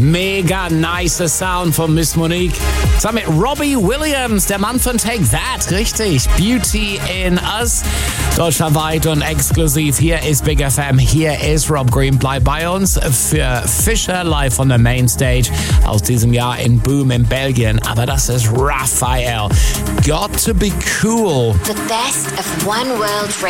Mega nicer Sound von Miss Monique. Zusammen mit Robbie Williams, der Mann von Take That. Richtig, Beauty in Us. Deutschlandweit und exklusiv. Hier ist Big FM, hier ist Rob Green. Bleib bei uns für Fisher live on the Mainstage aus diesem Jahr in Boom in Belgien. Aber das ist Raphael. Got to be cool. The best of One World Radio.